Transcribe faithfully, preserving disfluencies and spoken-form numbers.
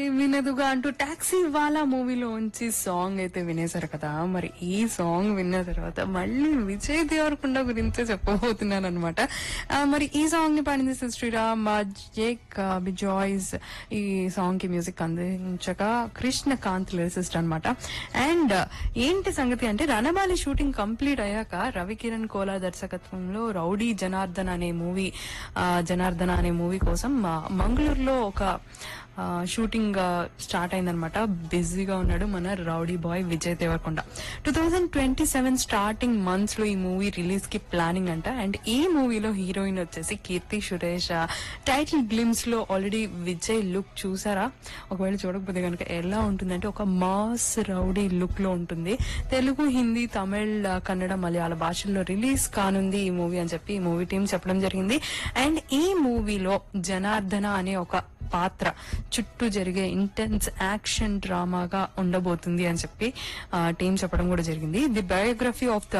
వినదుగా అంటూ టాక్సీ వాలా మూవీలోంచి సాంగ్ అయితే వినేశారు కదా. మరి ఈ సాంగ్ విన్న తర్వాత మళ్ళీ విజయ్ దేవరకొండ గురించే చెప్పబోతున్నాను అనమాట. మరి ఈ సాంగ్ ని పాడింది శ్రీరామ్ జేక్ బిజాయ్స్. ఈ సాంగ్ కి మ్యూజిక్ అందించగా కృష్ణకాంత్ లిరిసిస్ట్ అనమాట. అండ్ ఏంటి సంగతి అంటే రణబాలి షూటింగ్ కంప్లీట్ అయ్యాక రవికిరణ్ కోలా దర్శకత్వంలో రౌడీ జనార్దన్ అనే మూవీ జనార్దన అనే మూవీ కోసం మంగళూరులో ఒక షూటింగ్ స్టార్ట్ అయిందనమాట. బిజీగా ఉన్నాడు మన rowdy boy Vijay Devarakonda. Two thousand twenty seven starting months లో ఈ మూవీ రిలీజ్ కి ప్లానింగ్ అంట. అండ్ ఈ మూవీలో హీరోయిన్ వచ్చేసి కీర్తి సురేష్. టైటిల్ గ్లిమ్స్ లో ఆల్రెడీ విజయ్ లుక్ చూసారా? ఒకవేళ చూడకపోతే కనుక ఎలా ఉంటుందంటే ఒక మాస్ రౌడీ లుక్ లో ఉంటుంది. తెలుగు, హిందీ, తమిళ్, కన్నడ, మలయాళ భాషల్లో రిలీజ్ కానుంది ఈ మూవీ అని చెప్పి ఈ మూవీ టీం చెప్పడం జరిగింది. అండ్ ఈ మూవీలో జనార్దన అనే ఒక పాత్ర చుట్టూ జరిగే ఇంటెన్స్ యాక్షన్ డ్రామాగా ఉండబోతుంది అని చెప్పి టీం చెప్పడం కూడా జరిగింది. The biography of the